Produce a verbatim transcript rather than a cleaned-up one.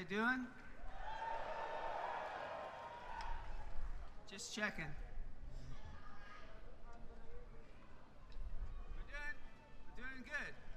doing? Just checking. We're doing, we're doing good.